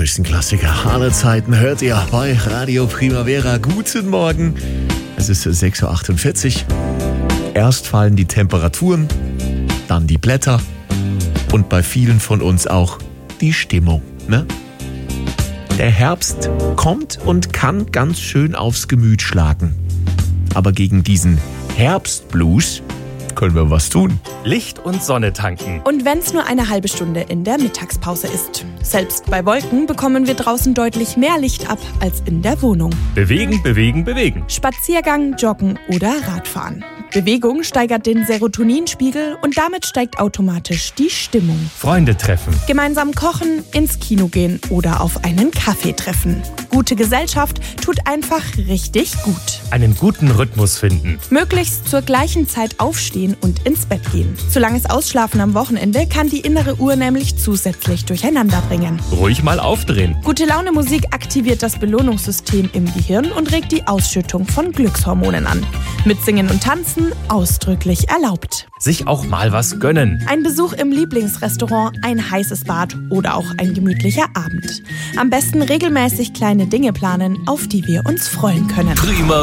größten Klassiker aller Zeiten hört ihr bei Radio Primavera. Guten Morgen. Es ist 6.48 Uhr. Erst fallen die Temperaturen, dann die Blätter und bei vielen von uns auch die Stimmung, ne? Der Herbst kommt und kann ganz schön aufs Gemüt schlagen. Aber gegen diesen Herbstblues können wir was tun. Licht und Sonne tanken. Und wenn es nur eine halbe Stunde in der Mittagspause ist. Selbst bei Wolken bekommen wir draußen deutlich mehr Licht ab als in der Wohnung. Bewegen, bewegen, bewegen. Spaziergang, Joggen oder Radfahren. Bewegung steigert den Serotoninspiegel und damit steigt automatisch die Stimmung. Freunde treffen. Gemeinsam kochen, ins Kino gehen oder auf einen Kaffee treffen. Gute Gesellschaft tut einfach richtig gut. Einen guten Rhythmus finden. Möglichst zur gleichen Zeit aufstehen und ins Bett gehen. Zu langes Ausschlafen am Wochenende kann die innere Uhr nämlich zusätzlich durcheinander bringen. Ruhig mal aufdrehen. Gute Laune Musik aktiviert das Belohnungssystem im Gehirn und regt die Ausschüttung von Glückshormonen an. Mitsingen und Tanzen ausdrücklich erlaubt. Sich auch mal was gönnen. Ein Besuch im Lieblingsrestaurant, ein heißes Bad oder auch ein gemütlicher Abend. Am besten regelmäßig kleine Dinge planen, auf die wir uns freuen können. Prima